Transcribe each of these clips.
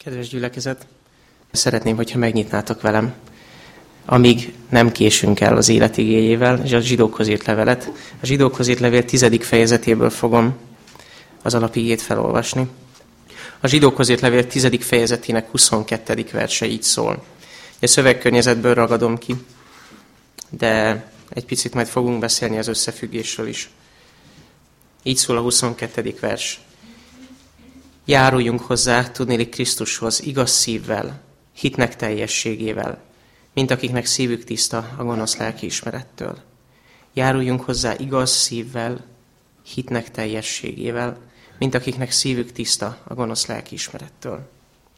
Kedves gyülekezet, szeretném, hogyha megnyitnátok velem, amíg nem késünk el az élet igéjével, és a Zsidókhoz írt levelet. A Zsidókhoz írt levél 10. fejezetéből fogom az alapigét felolvasni. A Zsidókhoz írt levél 10. fejezetének 22. verse így szól. A szövegkörnyezetből ragadom ki, de egy picit majd fogunk beszélni az összefüggésről is. Így szól a 22. vers. Járuljunk hozzá, tudnélik Krisztushoz, igaz szívvel, hitnek teljességével, mint akiknek szívük tiszta a gonosz lelkiismerettől. Járuljunk hozzá igaz szívvel, hitnek teljességével, mint akiknek szívük tiszta a gonosz lelkiismerettől.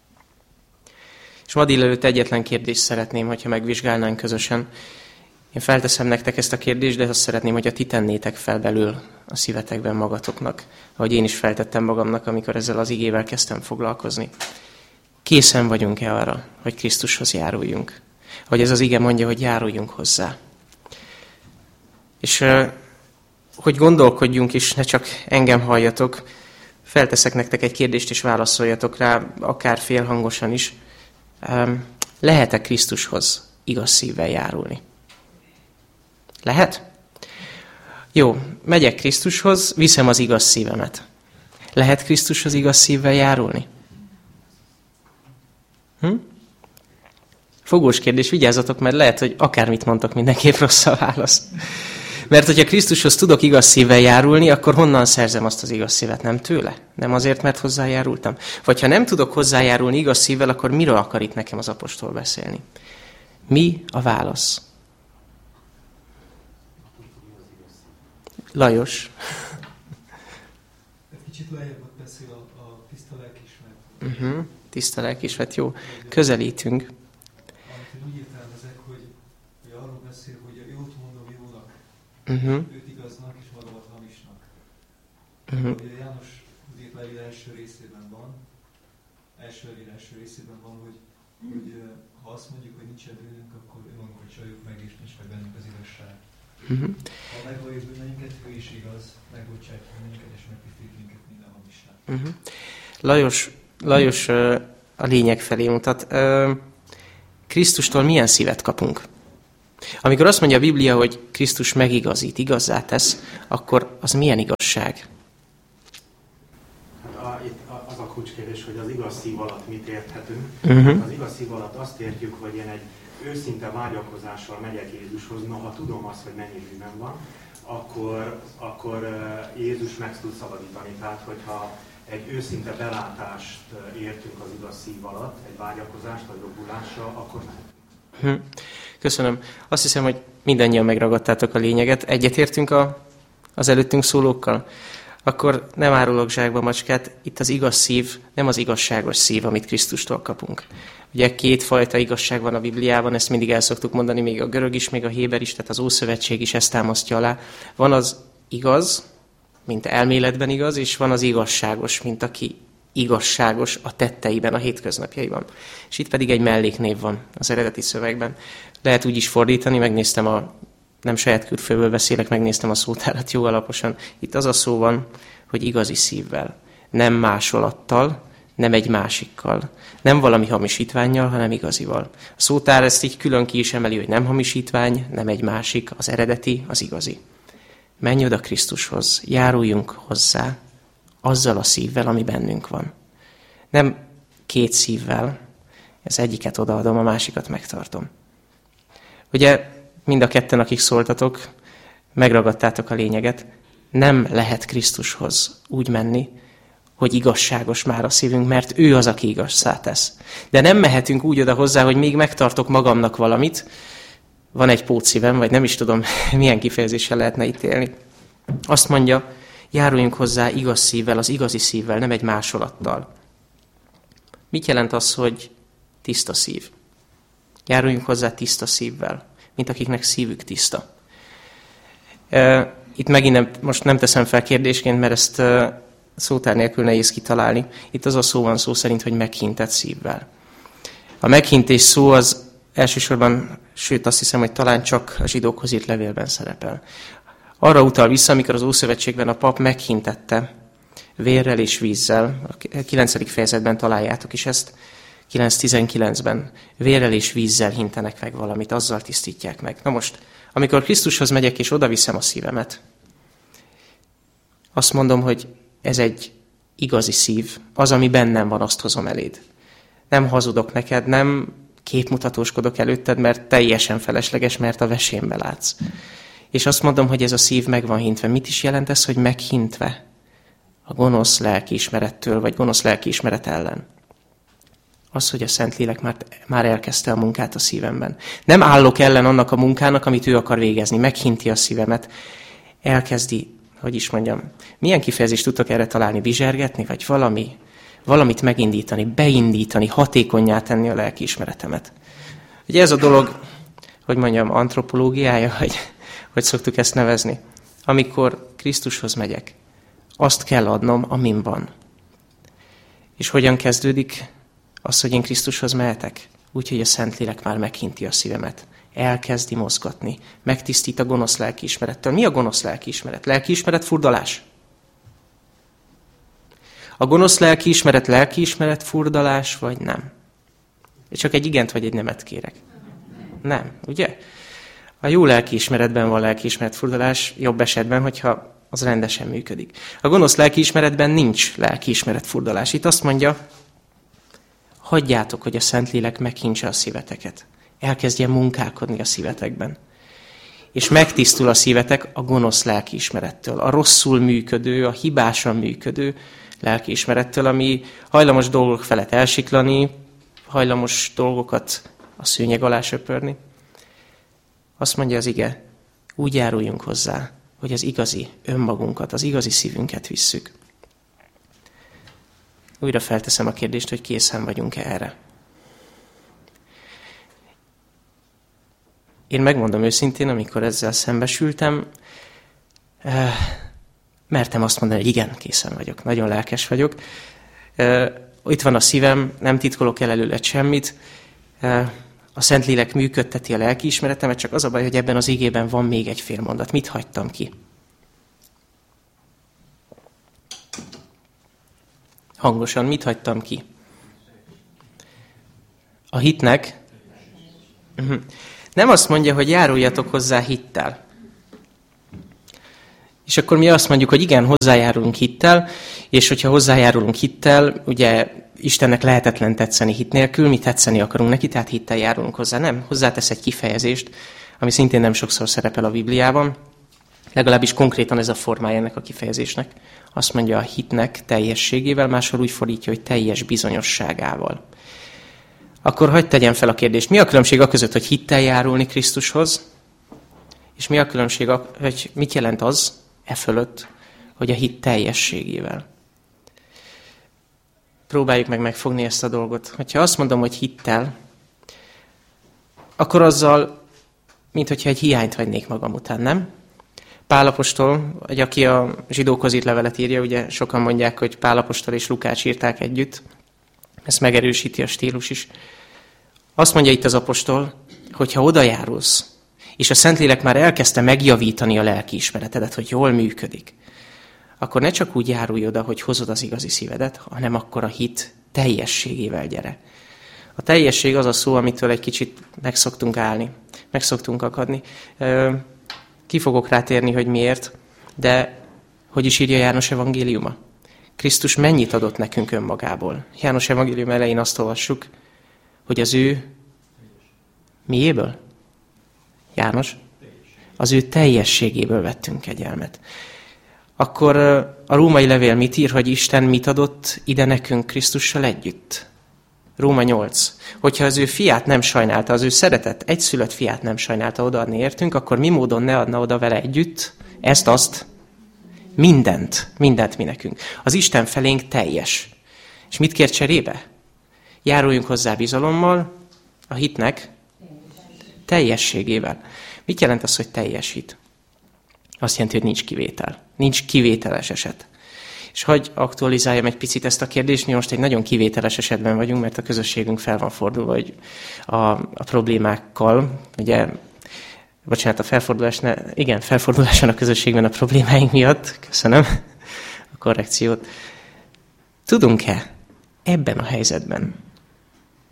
És ma délelőtt egyetlen kérdést szeretném, hogyha megvizsgálnánk közösen. Én felteszem nektek ezt a kérdést, de azt szeretném, hogyha ti tennétek fel belül a szívetekben magatoknak, ahogy én is feltettem magamnak, amikor ezzel az igével kezdtem foglalkozni. Készen vagyunk-e arra, hogy Krisztushoz járuljunk? Hogy ez az ige mondja, hogy járuljunk hozzá. És hogy gondolkodjunk is, ne csak engem halljatok, felteszek nektek egy kérdést, és válaszoljatok rá, akár félhangosan is. Lehet-e Krisztushoz igaz szívvel járulni? Lehet? Jó, megyek Krisztushoz, viszem az igaz szívemet. Lehet Krisztushoz igaz szívvel járulni? Fogós kérdés, vigyázzatok, mert lehet, hogy akármit mondtok, mindenképp rossz a válasz. Mert hogyha Krisztushoz tudok igaz szívvel járulni, akkor honnan szerzem azt az igaz szívet? Nem tőle? Nem azért, mert hozzájárultam? Vagy ha nem tudok hozzájárulni igaz szívvel, akkor miről akar itt nekem az apostol beszélni? Mi a válasz? Lajos. Kicsit lejjebb beszél a tiszta lelkiismeret. Tiszta lelkiismeret, jó. Közelítünk. Amit én úgy értelmezek, hogy arról beszél, hogy jót mondom jónak, őt igaznak és magamat hamisnak. Ugye János írt levél első részében van, hogy ha azt mondjuk, hogy nincsen bűnünk, akkor önmagunkat csaljuk meg, és nincs meg bennünk az igazság. Ha megvalljuk bűneinket, ő is igaz, megbocsátja bűneinket, és megtisztít minket minden hamisság. Lajos a lényeg felé mutat. Krisztustól milyen szívet kapunk? Amikor azt mondja a Biblia, hogy Krisztus megigazít, igazzá tesz, akkor az milyen igazság? Itt az a kulcskérdés, hogy az igaz szív alatt mit érthetünk. Az igaz szív alatt azt értjük, hogy én egy őszinte vágyakozással megyek Jézushoz, noha tudom azt, hogy mennyi bűnöm van, akkor Jézus meg tud szabadítani. Tehát, hogyha egy őszinte belátást értünk az igaz szív alatt, egy vágyakozást vagy rogulással, akkor nem. Köszönöm. Azt hiszem, hogy mindannyian megragadtátok a lényeget. Egyetértünk az előttünk szólókkal? Akkor nem árulok zsákba macskát, itt az igaz szív, nem az igazságos szív, amit Krisztustól kapunk. Ugye kétfajta igazság van a Bibliában, ezt mindig el szoktuk mondani, még a görög is, még a héber is, tehát az Ószövetség is ezt támasztja alá. Van az igaz, mint elméletben igaz, és van az igazságos, mint aki igazságos a tetteiben, a hétköznapjaiban. És itt pedig egy melléknév van az eredeti szövegben. Lehet úgy is fordítani, megnéztem nem saját külföldből beszélek, megnéztem a szótárat jó alaposan. Itt az a szó van, hogy igazi szívvel, nem másolattal, nem egy másikkal, nem valami hamisítvánnyal, hanem igazival. A szótár ezt így külön ki is emeli, hogy nem hamisítvány, nem egy másik, az eredeti, az igazi. Menj oda Krisztushoz, járuljunk hozzá azzal a szívvel, ami bennünk van. Nem két szívvel, az egyiket odaadom, a másikat megtartom. Ugye mind a ketten, akik szóltatok, megragadtátok a lényeget, nem lehet Krisztushoz úgy menni, hogy igazságos már a szívünk, mert ő az, aki igazzá tesz. De nem mehetünk úgy oda hozzá, hogy még megtartok magamnak valamit, van egy pótszívem, vagy nem is tudom, milyen kifejezéssel lehetne itt élni. Azt mondja, járuljunk hozzá igaz szívvel, az igazi szívvel, nem egy másolattal. Mit jelent az, hogy tiszta szív? Járuljunk hozzá tiszta szívvel, mint akiknek szívük tiszta. Itt megint most nem teszem fel kérdésként, mert ezt szótár nélkül nehéz kitalálni. Itt az a szó van szó szerint, hogy meghintett szívvel. A meghintés szó az elsősorban, sőt azt hiszem, hogy talán csak a Zsidókhoz írt levélben szerepel. Arra utal vissza, amikor az Ószövetségben a pap meghintette vérrel és vízzel. A 9. fejezetben találjátok is ezt. 9:19-ben vérrel és vízzel hintenek meg valamit, azzal tisztítják meg. Na most, amikor Krisztushoz megyek és oda viszem a szívemet, azt mondom, hogy ez egy igazi szív. Az, ami bennem van, azt hozom eléd. Nem hazudok neked, nem képmutatóskodok előtted, mert teljesen felesleges, mert a vesémbe látsz. És azt mondom, hogy ez a szív meg van hintve. Mit is jelent ez, hogy meghintve? A gonosz lelkiismerettől, vagy gonosz lelkiismeret ellen. Az, hogy a Szentlélek már elkezdte a munkát a szívemben. Nem állok ellen annak a munkának, amit ő akar végezni. Meghinti a szívemet. Elkezdi, hogy is mondjam, milyen kifejezést tudtok erre találni? Bizsergetni? Vagy valamit megindítani, beindítani, hatékonnyá tenni a lelkiismeretemet. Ugye ez a dolog, hogy mondjam, antropológiája, hogy szoktuk ezt nevezni. Amikor Krisztushoz megyek, azt kell adnom, amin van. És hogyan kezdődik az, hogy én Krisztushoz mehetek? Úgy, hogy a Szentlélek már meghinti a szívemet. Elkezdi mozgatni. Megtisztít a gonosz lelkiismerettől. Mi a gonosz lelkiismeret? Lelkiismeret furdalás. A gonosz lelkiismeret furdalás, vagy nem? Csak egy igent vagy egy nemet kérek. Nem, ugye? A jó lelkiismeretben van lelkiismeret furdalás, jobb esetben, hogyha az rendesen működik. A gonosz lelkiismeretben nincs lelkiismeret furdalás. Itt azt mondja, hagyjátok, hogy a Szentlélek meghintse a szíveteket. Elkezdjen munkálkodni a szívetekben. És megtisztul a szívetek a gonosz lelkiismerettől, a rosszul működő, a hibásan működő lelkiismerettől, ami hajlamos dolgok felett elsiklani, hajlamos dolgokat a szőnyeg alá söpörni. Azt mondja az ige, úgy járuljunk hozzá, hogy az igazi önmagunkat, az igazi szívünket visszük. Újra felteszem a kérdést, hogy készen vagyunk-e erre. Én megmondom őszintén, amikor ezzel szembesültem, mertem azt mondani, hogy igen, készen vagyok, nagyon lelkes vagyok. Itt van a szívem, nem titkolok el előle semmit. A Szentlélek működteti a lelkiismeretemet, csak az a baj, hogy ebben az igében van még egy fél mondat. Mit hagytam ki? Hangosan, mit hagytam ki? A hitnek? Nem azt mondja, hogy járuljatok hozzá hittel. És akkor mi azt mondjuk, hogy igen, hozzájárulunk hittel, és hogyha hozzájárulunk hittel, ugye Istennek lehetetlen tetszeni hit nélkül, mi tetszeni akarunk neki, tehát hittel járulunk hozzá. Nem, hozzátesz egy kifejezést, ami szintén nem sokszor szerepel a Bibliában, legalábbis konkrétan ez a formája ennek a kifejezésnek. Azt mondja a hitnek teljességével, máshol úgy fordítja, hogy teljes bizonyosságával. Akkor hagyd tegyem fel a kérdést, mi a különbség a között, hogy hittel járulni Krisztushoz, és mi a különbség, hogy mit jelent az fölött, hogy a hit teljességével. Próbáljuk meg megfogni ezt a dolgot. Ha azt mondom, hogy hittel, akkor azzal, minthogyha egy hiányt hagynék magam után, nem? Pál apostol, vagy aki a zsidókhoz írt levelet írja, ugye sokan mondják, hogy Pál apostol és Lukács írták együtt. Ezt megerősíti a stílus is. Azt mondja itt az apostol, hogy ha oda járulsz, és a Szentlélek már elkezdte megjavítani a lelkiismeretedet, hogy jól működik, akkor ne csak úgy járulj oda, hogy hozod az igazi szívedet, hanem akkor a hit teljességével gyere. A teljesség az a szó, amitől egy kicsit megszoktunk állni, megszoktunk akadni. Ki fogok rátérni, hogy miért, de hogy is írja János evangéliuma? Krisztus mennyit adott nekünk önmagából? János evangélium elején azt olvassuk, hogy az ő miéből? János? Az ő teljességéből vettünk kegyelmet. Akkor a római levél mit ír, hogy Isten mit adott ide nekünk Krisztussal együtt? Róma 8. Hogyha az ő fiát nem sajnálta, az ő szeretett egyszülött fiát nem sajnálta odaadni értünk, akkor mi módon ne adna oda vele együtt ezt, azt, mindent mi nekünk. Az Isten felénk teljes. És mit kér cserébe? Járuljunk hozzá bizalommal, a hitnek teljességével. Mit jelent az, hogy teljes hit? Azt jelenti, hogy nincs kivétel. Nincs kivételes eset. És hagyj aktualizáljam egy picit ezt a kérdést, mi most egy nagyon kivételes esetben vagyunk, mert a közösségünk fel van fordulva hogy a problémákkal. Ugye, bocsánat, felforduláson a közösségben a problémáink miatt. Köszönöm a korrekciót. Tudunk-e ebben a helyzetben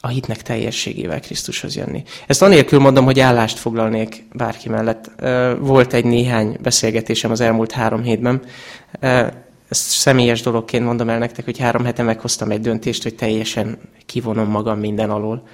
a hitnek teljességével Krisztushoz jönni. Ezt anélkül mondom, hogy állást foglalnék bárki mellett. Volt egy néhány beszélgetésem az elmúlt 3 hétben. Ezt személyes dologként mondom el nektek, hogy 3 hete meghoztam egy döntést, hogy teljesen kivonom magam minden alól,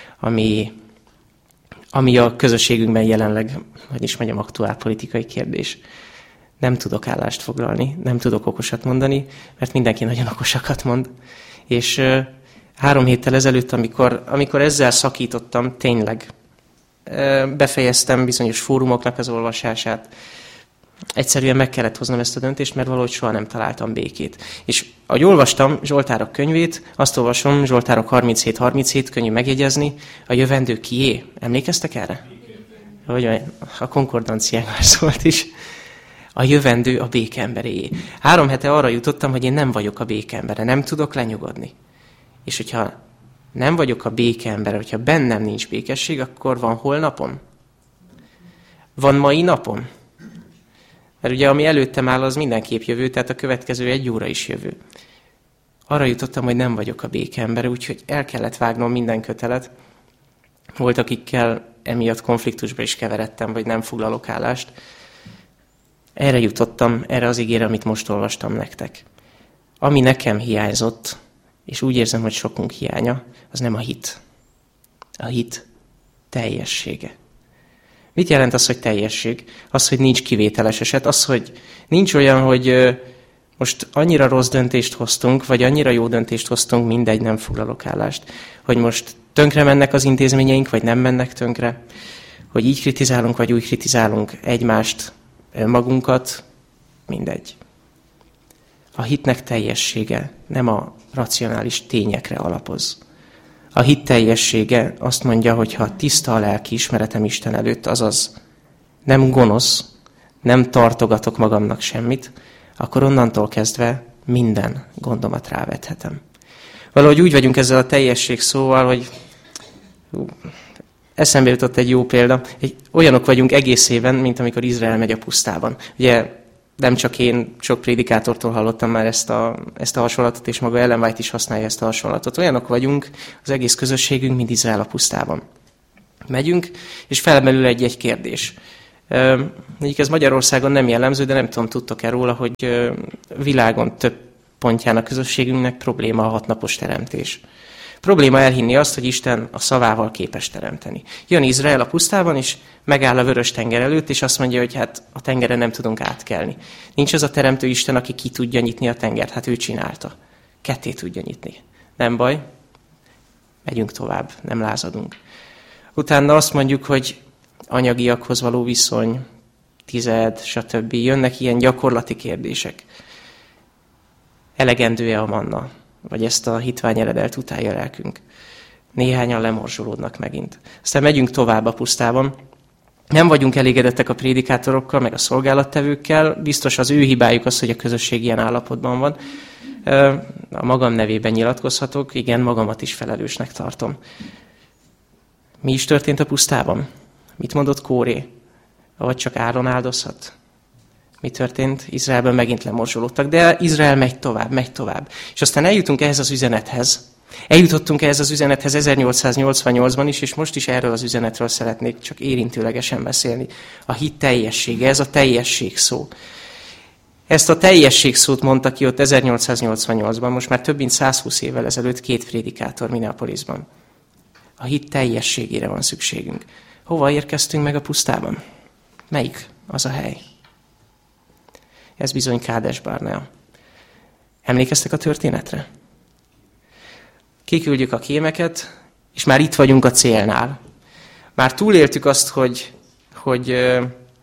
ami a közösségünkben jelenleg, hogy is mondjam, aktuál politikai kérdés. Nem tudok állást foglalni, nem tudok okosat mondani, mert mindenki nagyon okosakat mond. És 3 héttel ezelőtt, amikor ezzel szakítottam, tényleg befejeztem bizonyos fórumoknak az olvasását. Egyszerűen meg kellett hoznom ezt a döntést, mert valahogy soha nem találtam békét. És ahogy olvastam Zsoltárok könyvét, azt olvasom, Zsoltárok 37-37, könnyű megjegyezni, a jövendő kié. Emlékeztek erre? Hogy a konkordanciánkban szólt is. A jövendő a békeemberéjé. 3 hete arra jutottam, hogy én nem vagyok a békeembere, nem tudok lenyugodni. És hogyha nem vagyok a békeembere, hogyha bennem nincs békesség, akkor van holnapom? Van mai napom? Mert ugye ami előttem áll, az mindenképp jövő, tehát a következő 1 óra is jövő. Arra jutottam, hogy nem vagyok a békeembere, úgyhogy el kellett vágnom minden kötelet. Volt, akikkel emiatt konfliktusba is keveredtem, vagy nem foglalok állást. Erre jutottam, erre az igére, amit most olvastam nektek. Ami nekem hiányzott, és úgy érzem, hogy sokunk hiánya, az nem a hit. A hit teljessége. Mit jelent az, hogy teljesség? Az, hogy nincs kivételes eset, az, hogy nincs olyan, hogy most annyira rossz döntést hoztunk, vagy annyira jó döntést hoztunk, mindegy, nem foglalok állást, hogy most tönkre mennek az intézményeink, vagy nem mennek tönkre, hogy így kritizálunk, vagy úgy kritizálunk egymást, magunkat, mindegy. A hitnek teljessége nem a racionális tényekre alapoz. A hit teljessége azt mondja, hogy ha tiszta a lelki ismeretem Isten előtt, azaz nem gonosz, nem tartogatok magamnak semmit, akkor onnantól kezdve minden gondomat rávethetem. Valahogy úgy vagyunk ezzel a teljesség szóval, hogy eszembe jutott egy jó példa. Olyanok vagyunk egészében, mint amikor Izrael megy a pusztában. Ugye nem csak én, sok prédikátortól hallottam már ezt a hasonlatot, és maga Ellen White is használja ezt a hasonlatot. Olyanok vagyunk, az egész közösségünk, mint Izrael a pusztában. Megyünk, és felmerül egy kérdés. Mondjuk ez Magyarországon nem jellemző, de nem tudom, tudtok-e róla, hogy világon több pontján a közösségünknek probléma a 6 napos teremtés. Probléma elhinni azt, hogy Isten a szavával képes teremteni. Jön Izrael a pusztában, és megáll a Vörös-tenger előtt, és azt mondja, hogy hát a tengeren nem tudunk átkelni. Nincs az a teremtő Isten, aki ki tudja nyitni a tengert, hát ő csinálta. Ketté tudja nyitni. Nem baj, megyünk tovább, nem lázadunk. Utána azt mondjuk, hogy anyagiakhoz való viszony, tized, stb. Jönnek ilyen gyakorlati kérdések. Elegendő-e a manna? Vagy ezt a hitvány eledelt utálja lelkünk. Néhányan lemorzsolódnak megint. Aztán megyünk tovább a pusztában. Nem vagyunk elégedettek a prédikátorokkal, meg a szolgálattevőkkel. Biztos az ő hibájuk az, hogy a közösség ilyen állapotban van. A magam nevében nyilatkozhatok, igen, magamat is felelősnek tartom. Mi is történt a pusztában? Mit mondott Kóré? Vagy csak Áron áldozhat? Mi történt? Izraelben megint lemorzsolódtak, de Izrael megy tovább. És aztán eljutunk ehhez az üzenethez. Eljutottunk ehhez az üzenethez 1888-ban is, és most is erről az üzenetről szeretnék csak érintőlegesen beszélni. A hit teljessége, ez a teljesség szó. Ezt a teljesség szót mondta ki ott 1888-ban, most már több mint 120 évvel ezelőtt 2 prédikátor Minneapolisban. A hit teljességére van szükségünk. Hova érkeztünk meg a pusztában? Melyik az a hely? Ez bizony Kádes Barnea. Emlékeztek a történetre? Kiküldjük a kémeket, és már itt vagyunk a célnál. Már túléltük azt, hogy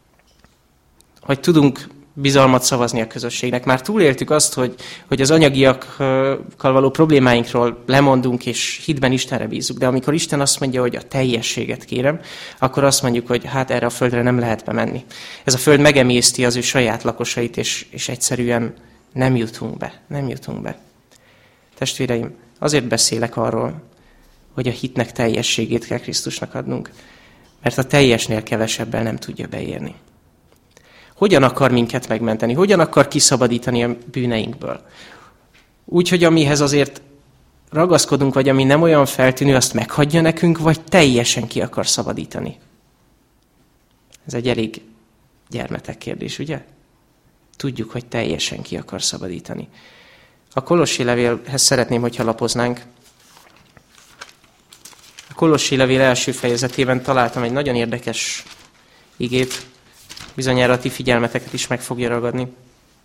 tudunk bizalmat szavazni a közösségnek. Már túléltük azt, hogy az anyagiakkal való problémáinkról lemondunk, és hitben Istenre bízzuk. De amikor Isten azt mondja, hogy a teljességet kérem, akkor azt mondjuk, hogy hát erre a földre nem lehet bemenni. Ez a föld megemészti az ő saját lakosait, és egyszerűen nem jutunk be. Testvéreim, azért beszélek arról, hogy a hitnek teljességét kell Krisztusnak adnunk, mert a teljesnél kevesebbel nem tudja beérni. Hogyan akar minket megmenteni? Hogyan akar kiszabadítani a bűneinkből? Úgy, hogy amihez azért ragaszkodunk, vagy ami nem olyan feltűnő, azt meghagyja nekünk, vagy teljesen ki akar szabadítani? Ez egy elég gyermetek kérdés, ugye? Tudjuk, hogy teljesen ki akar szabadítani. A Kolossi levélhez szeretném, hogyha lapoznánk. A Kolossi levél első fejezetében találtam egy nagyon érdekes igét, bizonyára a ti figyelmeteket is meg fogja ragadni.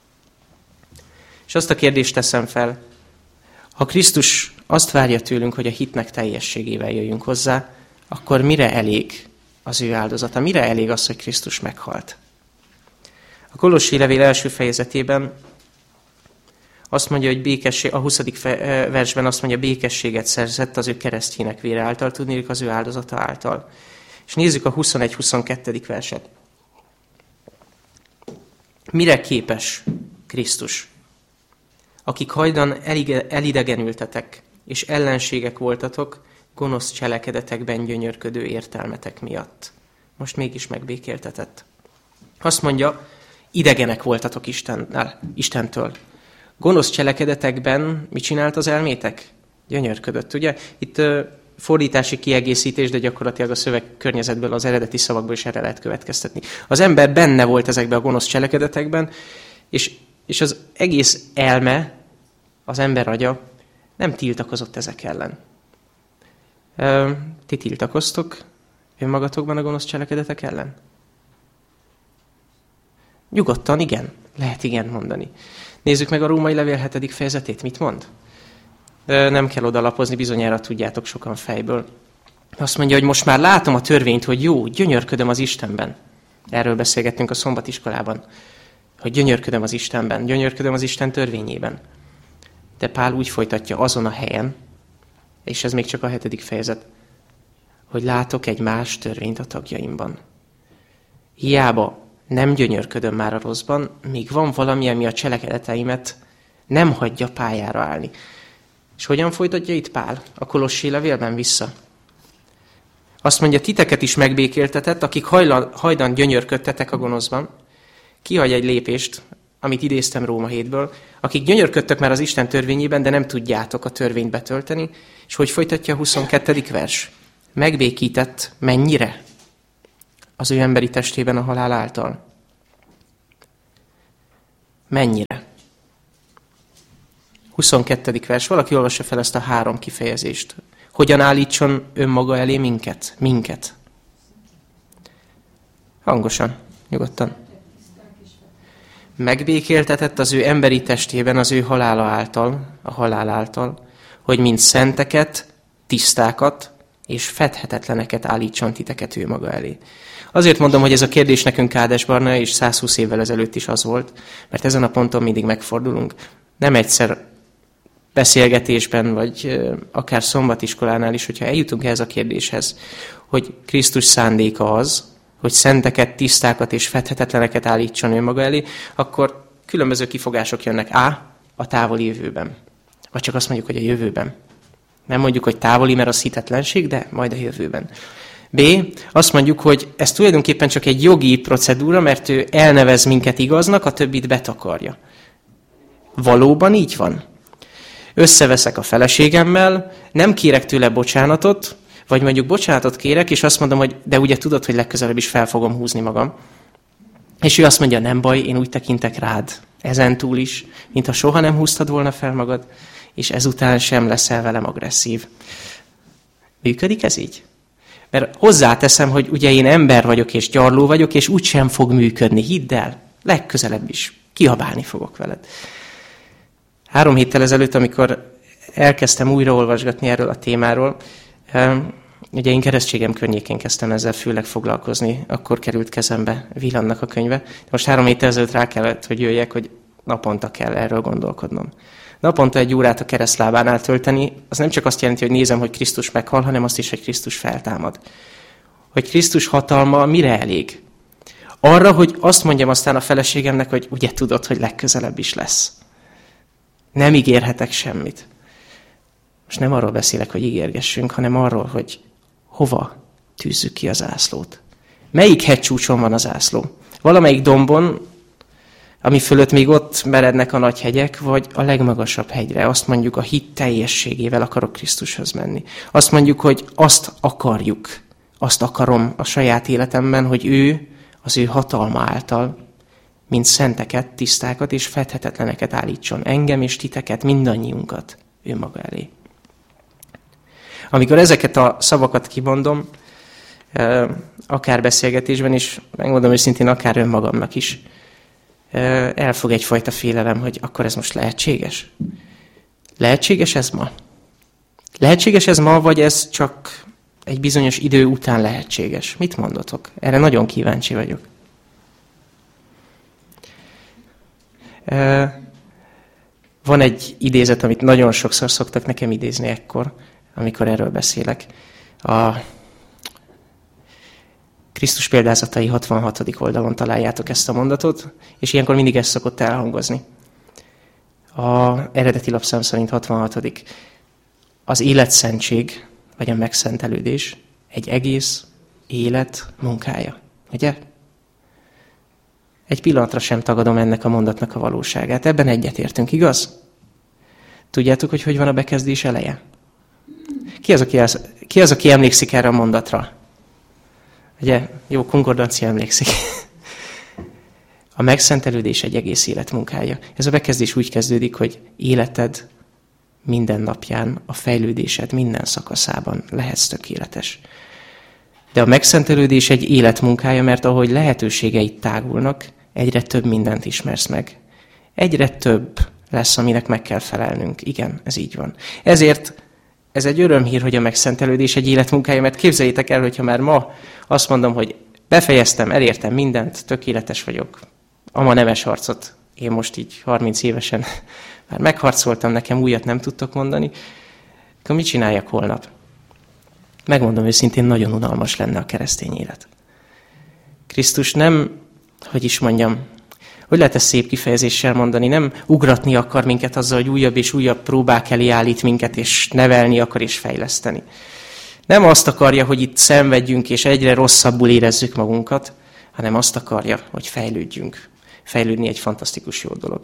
És azt a kérdést teszem fel, ha Krisztus azt várja tőlünk, hogy a hitnek teljességével jöjjünk hozzá, akkor mire elég az ő áldozata? Mire elég az, hogy Krisztus meghalt? A Kolossi levél első fejezetében azt mondja, hogy a 20. versben azt mondja, békességet szerzett az ő keresztjének vére által, tudnék az ő áldozata által. És nézzük a 21-22. verset. Mire képes Krisztus? Akik hajdan elidegenültetek, és ellenségek voltatok, gonosz cselekedetekben gyönyörködő értelmetek miatt. Most mégis megbékéltetett. Azt mondja, idegenek voltatok Istentől. Gonosz cselekedetekben mit csinált az elmétek? Gyönyörködött, ugye? Itt fordítási kiegészítés, de gyakorlatilag a szövegkörnyezetből, az eredeti szavakból is erre lehet következtetni. Az ember benne volt ezekben a gonosz cselekedetekben, és az egész elme, az ember agya nem tiltakozott ezek ellen. Ti tiltakoztok önmagatokban a gonosz cselekedetek ellen? Nyugodtan, igen. Lehet igen mondani. Nézzük meg a Római levél 7. fejezetét. Mit mond? Nem kell odalapozni, bizonyára tudjátok sokan fejből. Azt mondja, hogy most már látom a törvényt, hogy jó, gyönyörködöm az Istenben. Erről beszélgettünk a szombatiskolában. Hogy gyönyörködöm az Istenben, gyönyörködöm az Isten törvényében. De Pál úgy folytatja azon a helyen, és ez még csak a 7. fejezet, hogy látok egy más törvényt a tagjaimban. Hiába nem gyönyörködöm már a rosszban, míg van valami, ami a cselekedeteimet nem hagyja pályára állni. És hogyan folytatja itt Pál? A Kolossi levélben vissza. Azt mondja, titeket is megbékéltetett, akik hajdan gyönyörködtetek a gonoszban. Kihagy egy lépést, amit idéztem Róma 7-ből, akik gyönyörködtök már az Isten törvényében, de nem tudjátok a törvényt betölteni. És hogy folytatja a 22. vers? Megbékített mennyire? Az ő emberi testében a halál által. Mennyire? 22. vers. Valaki olvassa fel ezt a 3 kifejezést. Hogyan állítson önmaga elé minket? Minket. Hangosan, nyugodtan. Megbékéltetett az ő emberi testében az ő halála által, a halál által, hogy mint szenteket, tisztákat és fedhetetleneket állítson titeket ő maga elé. Azért mondom, hogy ez a kérdés nekünk Kádesbarna és 120 évvel ezelőtt is az volt, mert ezen a ponton mindig megfordulunk. Nem egyszer beszélgetésben, vagy akár szombatiskolánál is, hogyha eljutunk ehhez a kérdéshez, hogy Krisztus szándéka az, hogy szenteket, tisztákat és fedhetetleneket állítson ő maga elé, akkor különböző kifogások jönnek. A távoli jövőben. Vagy csak azt mondjuk, hogy a jövőben. Nem mondjuk, hogy távoli, mert az hitetlenség, de majd a jövőben. B. Azt mondjuk, hogy ez tulajdonképpen csak egy jogi procedúra, mert ő elnevez minket igaznak, a többit betakarja. Valóban így van. Összeveszek a feleségemmel, nem kérek tőle bocsánatot, vagy mondjuk bocsánatot kérek, és azt mondom, hogy de ugye tudod, hogy legközelebb is fel fogom húzni magam. És ő azt mondja, nem baj, én úgy tekintek rád, ezentúl is, mintha soha nem húztad volna fel magad, és ezután sem leszel velem agresszív. Működik ez így? Mert hozzáteszem, hogy ugye én ember vagyok, és gyarló vagyok, és úgysem fog működni, hidd el, legközelebb is kiabálni fogok veled. 3 héttel ezelőtt, amikor elkezdtem újra olvasgatni erről a témáról, ugye én keresztségem környékén kezdtem ezzel főleg foglalkozni, akkor került kezembe Villannak a könyve. Most 3 héttel ezelőtt rá kellett, hogy jöjjek, hogy naponta kell erről gondolkodnom. Naponta 1 órát a keresztlábánál tölteni, az nem csak azt jelenti, hogy nézem, hogy Krisztus meghal, hanem azt is, hogy Krisztus feltámad. Hogy Krisztus hatalma mire elég? Arra, hogy azt mondjam aztán a feleségemnek, hogy ugye tudod, hogy legközelebb is lesz. Nem ígérhetek semmit. Most nem arról beszélek, hogy ígérgessünk, hanem arról, hogy hova tűzzük ki a zászlót. Melyik hegycsúcson van a zászló? Valamelyik dombon, ami fölött még ott merednek a nagy hegyek, vagy a legmagasabb hegyre. Azt mondjuk, a hit teljességével akarok Krisztushoz menni. Azt mondjuk, hogy azt akarjuk, azt akarom a saját életemben, hogy ő, az ő hatalma által, mint szenteket, tisztákat és fedhetetleneket állítson. Engem és titeket, mindannyiunkat ő maga elé. Amikor ezeket a szavakat kimondom, akár beszélgetésben is, megmondom őszintén, akár önmagamnak is, elfog egyfajta félelem, hogy akkor ez most lehetséges? Lehetséges ez ma? Lehetséges ez ma, vagy ez csak egy bizonyos idő után lehetséges? Mit mondotok? Erre nagyon kíváncsi vagyok. Van egy idézet, amit nagyon sokszor szoktak nekem idézni ekkor, amikor erről beszélek. A Krisztus példázatai 66. oldalon találjátok ezt a mondatot, és ilyenkor mindig ez szokott elhangozni. A eredeti lapszám szerint 66. Az életszentség, vagy a megszentelődés egy egész élet munkája. Ugye? Egy pillanatra sem tagadom ennek a mondatnak a valóságát. Ebben egyetértünk, igaz? Tudjátok, hogy van a bekezdés eleje? Ki az, aki emlékszik erre a mondatra? Ugye, jó, konkordancia emlékszik. A megszentelődés egy egész élet munkája. Ez a bekezdés úgy kezdődik, hogy életed minden napján, a fejlődésed minden szakaszában lehetsz tökéletes. De a megszentelődés egy életmunkája, mert ahogy lehetőségeid tágulnak, egyre több mindent ismersz meg. Egyre több lesz, aminek meg kell felelnünk. Igen, ez így van. Ezért ez egy örömhír, hogy a megszentelődés egy életmunkája, mert képzeljétek el, hogyha már ma azt mondom, hogy befejeztem, elértem mindent, tökéletes vagyok. Ama nemes harcot, én most így 30 évesen már megharcoltam, nekem újat nem tudtok mondani, akkor mit csináljak holnap? Megmondom őszintén, nagyon unalmas lenne a keresztény élet. Krisztus nem, hogy lehet ezt szép kifejezéssel mondani, nem ugratni akar minket azzal, hogy újabb és újabb próbák elé állít minket, és nevelni akar és fejleszteni. Nem azt akarja, hogy itt szenvedjünk, és egyre rosszabbul érezzük magunkat, hanem azt akarja, hogy fejlődjünk. Fejlődni egy fantasztikus jó dolog.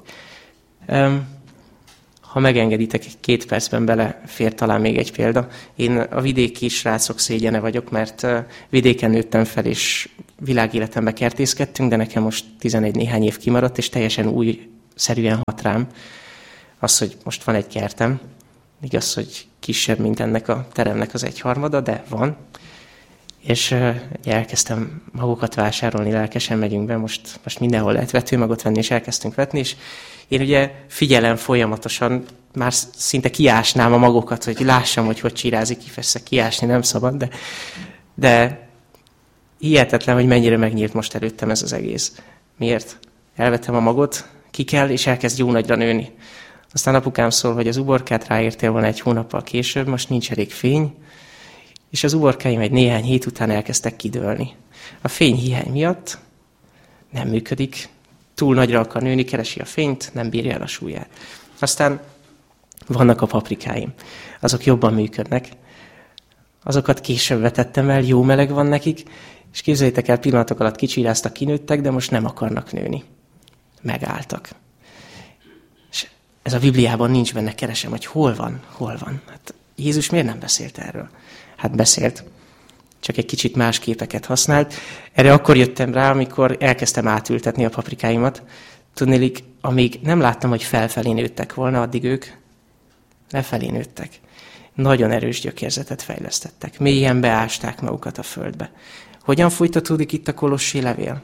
Ha megengeditek, 2 percben belefér talán még egy példa. Én a vidéki srácok szégyene vagyok, mert vidéken nőttem fel, és világéletembe kertészkedtünk, de nekem most 11 néhány év kimaradt, és teljesen újszerűen hat rám az, hogy most van egy kertem. Igaz, hogy kisebb, mint ennek a teremnek az 1/3, de van. És elkezdtem magokat vásárolni, lelkesen megyünk be, most mindenhol lehet vetőmagot venni, és elkezdtünk vetni, és én ugye figyelem folyamatosan, már szinte kiásnám a magokat, hogy lássam, hogy csirázik ki, persze kiásni nem szabad, de hihetetlen, hogy mennyire megnyílt most előttem ez az egész. Miért? Elvettem a magot, ki kell, és elkezd jó nagyra nőni. Aztán apukám szól, hogy az uborkát ráértél volna 1 hónappal később, most nincs elég fény, és az uborkáim egy néhány hét után elkezdtek kidőlni. A fényhiány miatt nem működik, túl nagyra akar nőni, keresi a fényt, nem bírja el a súlyát. Aztán vannak a paprikáim. Azok jobban működnek. Azokat később vetettem el, jó meleg van nekik, és képzeljétek el, pillanatok alatt kicsiráztak, kinőttek, de most nem akarnak nőni. Megálltak. És ez a Bibliában nincs benne, keresem, hogy hol van. Hát Jézus miért nem beszélt erről? Hát beszélt. Csak egy kicsit más képeket használt. Erre akkor jöttem rá, amikor elkezdtem átültetni a paprikáimat. Tudnélik, amíg nem láttam, hogy felfelé nőttek volna, addig ők lefelé nőttek. Nagyon erős gyökérzetet fejlesztettek. Mélyen beásták magukat a földbe. Hogyan folytatódik itt a kolossi levél?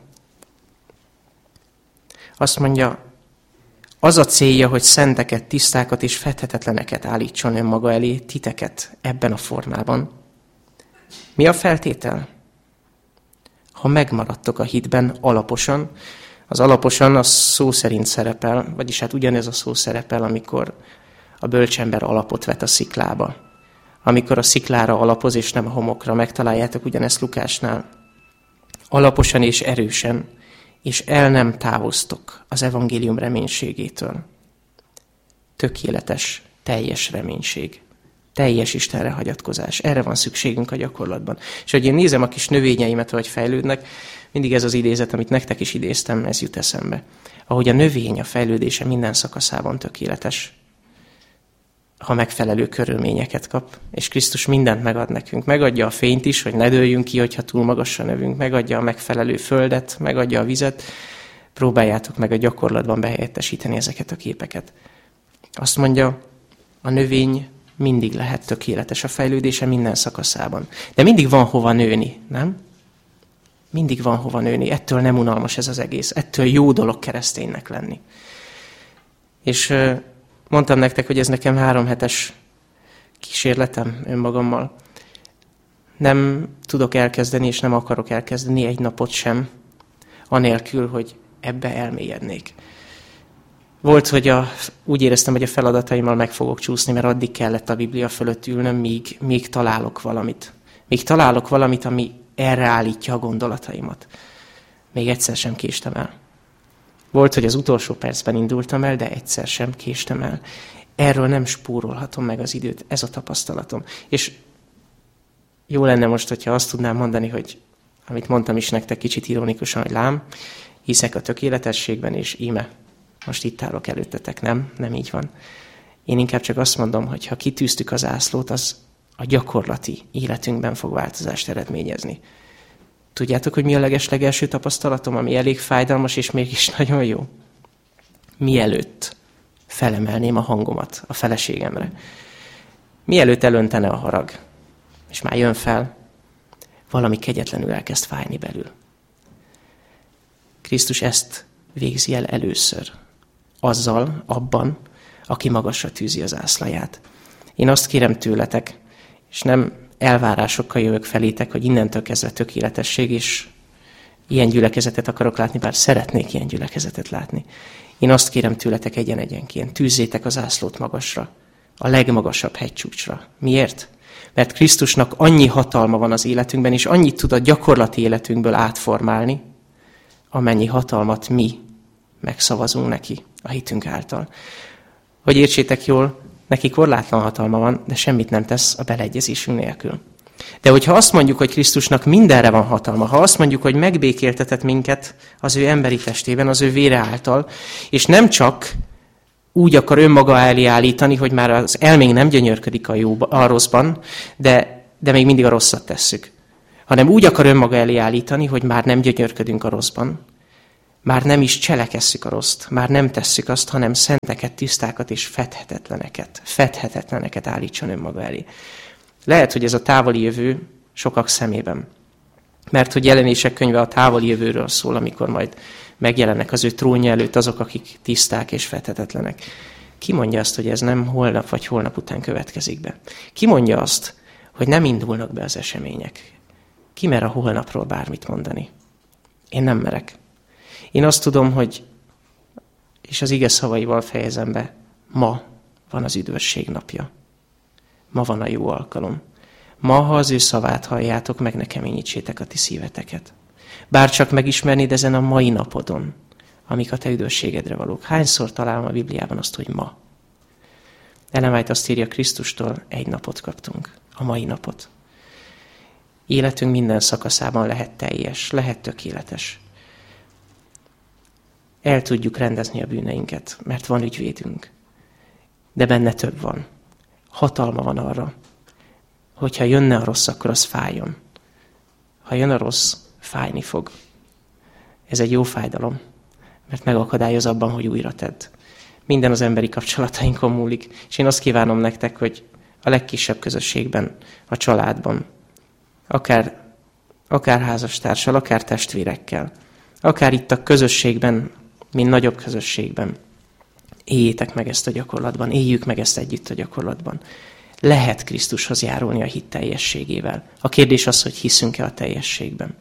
Azt mondja, az a célja, hogy szenteket, tisztákat és fedhetetleneket állítson önmaga elé, titeket ebben a formában. Mi a feltétel? Ha megmaradtok a hitben alaposan, az alaposan a szó szerint szerepel, vagyis hát ugyanez a szó szerepel, amikor a bölcsember alapot vet a sziklába. Amikor a sziklára alapoz, és nem a homokra, megtaláljátok ugyanezt Lukásnál. Alaposan és erősen, és el nem távoztok az evangélium reménységétől. Tökéletes, teljes reménység. Teljes Istenre hagyatkozás. Erre van szükségünk a gyakorlatban. És hogy én nézem a kis növényeimet, hogy fejlődnek, mindig ez az idézet, amit nektek is idéztem, ez jut eszembe. Ahogy a növény a fejlődése minden szakaszában tökéletes, ha megfelelő körülményeket kap, és Krisztus mindent megad nekünk. Megadja a fényt is, hogy ne dőljünk ki, hogyha túl magasra növünk, megadja a megfelelő földet, megadja a vizet. Próbáljátok meg a gyakorlatban behelyettesíteni ezeket a képeket. Azt mondja, a növény mindig lehet tökéletes a fejlődése minden szakaszában. De mindig van hova nőni, nem? Mindig van hova nőni. Ettől nem unalmas ez az egész. Ettől jó dolog kereszténynek lenni. És mondtam nektek, hogy ez nekem 3 hetes kísérletem önmagammal. Nem tudok elkezdeni, és nem akarok elkezdeni egy napot sem, anélkül, hogy ebbe elmélyednék. Volt, hogy úgy éreztem, hogy a feladataimmal meg fogok csúszni, mert addig kellett a Biblia fölött ülnöm, míg találok valamit. Míg találok valamit, ami erre állítja a gondolataimat. Még egyszer sem késtem el. Volt, hogy az utolsó percben indultam el, de egyszer sem késtem el. Erről nem spórolhatom meg az időt, ez a tapasztalatom. És jó lenne most, hogyha azt tudnám mondani, hogy amit mondtam is nektek kicsit ironikusan, hogy lám, hiszek a tökéletességben, és íme, most itt állok előttetek, nem így van. Én inkább csak azt mondom, hogy ha kitűztük az zászlót, az a gyakorlati életünkben fog változást eredményezni. Tudjátok, hogy mi a legeslegelső tapasztalatom, ami elég fájdalmas, és mégis nagyon jó? Mielőtt felemelném a hangomat a feleségemre. Mielőtt elöntene a harag, és már jön fel, valami kegyetlenül elkezd fájni belül. Krisztus ezt végzi el először. Azzal, abban, aki magasra tűzi az zászlaját. Én azt kérem tőletek, és nem elvárásokkal jövök felétek, hogy innentől kezdve tökéletesség, és ilyen gyülekezetet akarok látni, bár szeretnék ilyen gyülekezetet látni. Én azt kérem tőletek egyen-egyenként, tűzzétek az zászlót magasra, a legmagasabb hegycsúcsra. Miért? Mert Krisztusnak annyi hatalma van az életünkben, és annyit tud a gyakorlati életünkből átformálni, amennyi hatalmat mi megszavazunk neki a hitünk által. Hogy értsétek jól, neki korlátlan hatalma van, de semmit nem tesz a beleegyezésünk nélkül. De hogyha azt mondjuk, hogy Krisztusnak mindenre van hatalma, ha azt mondjuk, hogy megbékéltetett minket az ő emberi testében, az ő vére által, és nem csak úgy akar önmaga elé állítani, hogy már az elménk nem gyönyörködik a rosszban, de még mindig a rosszat tesszük. Hanem úgy akar önmaga elé állítani, hogy már nem gyönyörködünk a rosszban, már nem is cselekesszük a rosszt, már nem tesszük azt, hanem szenteket, tisztákat és fedhetetleneket állítson önmaga elé. Lehet, hogy ez a távoli jövő sokak szemében. Mert hogy Jelenések könyve a távoli jövőről szól, amikor majd megjelennek az ő trónja előtt azok, akik tiszták és fedhetetlenek. Ki mondja azt, hogy ez nem holnap vagy holnap után következik be? Ki mondja azt, hogy nem indulnak be az események? Ki mer a holnapról bármit mondani? Én nem merek. Én azt tudom, hogy, és az ige szavaival fejezem be, ma van az üdvösség napja. Ma van a jó alkalom. Ma, ha az ő szavát halljátok, meg ne keményítsétek a ti szíveteket. Bár csak megismernéd ezen a mai napodon, amik a te üdvösségedre valók. Hányszor találom a Bibliában azt, hogy ma? Ellen White azt írja, Krisztustól egy napot kaptunk. A mai napot. Életünk minden szakaszában lehet teljes, lehet tökéletes. El tudjuk rendezni a bűneinket, mert van ügyvédünk. De benne több van. Hatalma van arra, hogyha jönne a rossz, akkor az fájjon. Ha jön a rossz, fájni fog. Ez egy jó fájdalom, mert megakadályoz abban, hogy újra tedd. Minden az emberi kapcsolatainkon múlik, és én azt kívánom nektek, hogy a legkisebb közösségben, a családban, akár házastársal, akár testvérekkel, akár itt a közösségben, mint nagyobb közösségben, éljétek meg ezt a gyakorlatban, éljük meg ezt együtt a gyakorlatban. Lehet Krisztushoz járulni a hit teljességével. A kérdés az, hogy hiszünk-e a teljességben.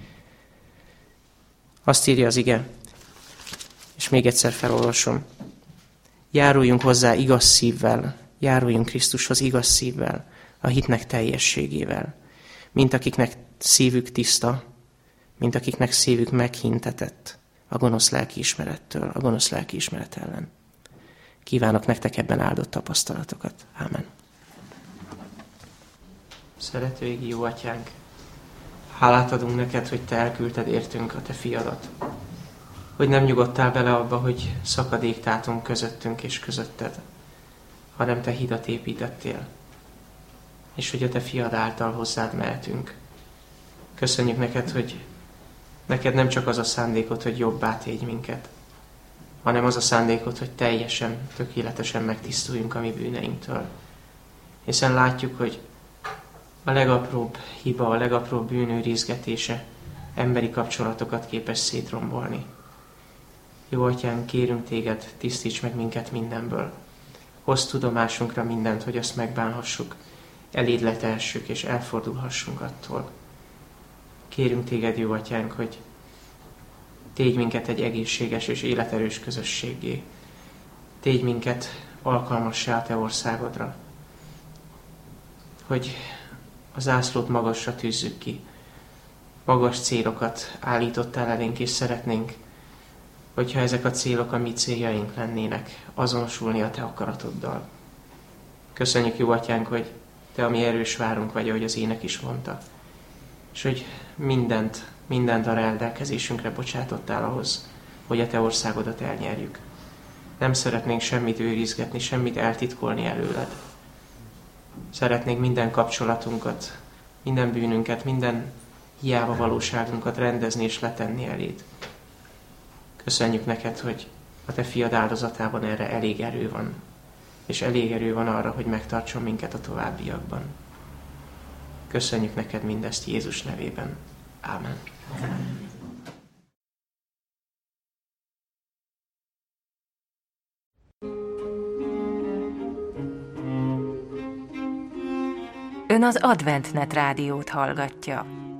Azt írja az ige, és még egyszer felolvasom. Járuljunk hozzá igaz szívvel, járuljunk Krisztushoz igaz szívvel, a hitnek teljességével. Mint akiknek szívük tiszta, mint akiknek szívük meghintetett a gonosz lelkiismerettől, a gonosz lelkiismeret ellen. Kívánok nektek ebben áldott tapasztalatokat. Ámen. Szerető égi jó atyánk, hálát adunk neked, hogy te elküldted értünk a te fiadat. Hogy nem nyugodtál bele abba, hogy szakadék tátunk közöttünk és közötted, hanem te hidat építettél, és hogy a te fiad által hozzád mehetünk. Köszönjük neked, hogy neked nem csak az a szándékod, hogy jobbá tégy minket, hanem az a szándékod, hogy teljesen, tökéletesen megtisztuljunk a mi bűneinktől. Hiszen látjuk, hogy a legapróbb hiba, a legapróbb bűnőrizgetése emberi kapcsolatokat képes szétrombolni. Jó atyánk, kérünk téged, tisztíts meg minket mindenből. Hozz tudomásunkra mindent, hogy azt megbánhassuk, eléd letehessük és elfordulhassunk attól. Kérünk téged, jó atyánk, hogy tégy minket egy egészséges és életerős közösséggé. Tégy minket alkalmassá a te országodra. Hogy a zászlót magasra tűzzük ki. Magas célokat állítottál elénk, és szeretnénk, hogyha ezek a célok a mi céljaink lennének, azonosulni a te akaratoddal. Köszönjük, jó atyánk, hogy te a mi erős várunk vagy, ahogy az ének is mondta. És hogy mindent a rendelkezésünkre bocsátottál ahhoz, hogy a te országodat elnyerjük. Nem szeretnénk semmit őrizgetni, semmit eltitkolni előled. Szeretnénk minden kapcsolatunkat, minden bűnünket, minden hiába valóságunkat rendezni és letenni eléd. Köszönjük neked, hogy a te fiad áldozatában erre elég erő van, és elég erő van arra, hogy megtartson minket a továbbiakban. Köszönjük neked mindezt Jézus nevében. Ámen. Ön az AdventNet rádiót hallgatja.